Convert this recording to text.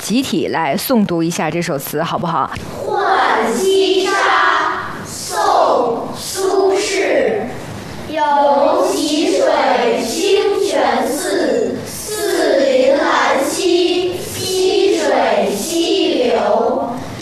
集体来诵读一下这首词，好不好？ 浣溪沙，宋·苏轼。有习水清泉寺，寺